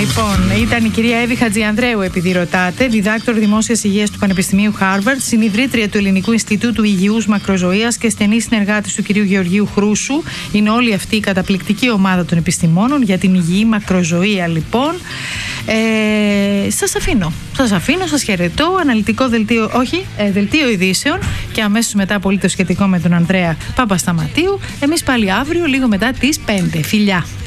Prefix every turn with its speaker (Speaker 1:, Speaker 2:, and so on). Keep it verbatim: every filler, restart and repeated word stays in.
Speaker 1: Λοιπόν, ήταν η κυρία Εύη Χατζιανδρέου, επειδή ρωτάτε, διδάκτορ δημόσιας υγείας του Πανεπιστημίου Χάρβαρντ, συνιδρύτρια του Ελληνικού Ινστιτούτου Υγιούς Μακροζωίας και στενή συνεργάτης του κυρίου Γεωργίου Χρούσου. Είναι όλη αυτή η καταπληκτική ομάδα των επιστημόνων για την υγιή μακροζωία, λοιπόν. Ε, σας αφήνω. Σας αφήνω, σας χαιρετώ. Αναλυτικό δελτίο, όχι, ε, δελτίο ειδήσεων και αμέσως μετά πολύ το σχετικό με τον Ανδρέα Παπασταματίου. Εμείς πάλι αύριο, λίγο μετά τις πέντε. Φιλιά.